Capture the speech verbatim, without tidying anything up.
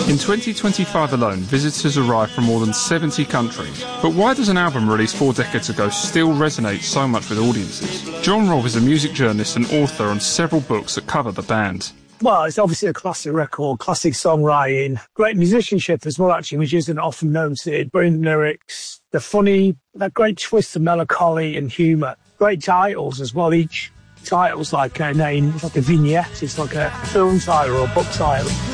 In twenty twenty-five alone, visitors arrived from more than seventy countries. But why does an album released four decades ago still resonate so much with audiences? John Robb is a music journalist and author on several books that cover the band. Well, it's obviously a classic record, classic songwriting, great musicianship as well, actually, which isn't often noted. Brilliant lyrics, the funny, that great twist of melancholy and humour. Great titles as well. Each title's like a name, it's like a vignette, it's like a film title or a book title.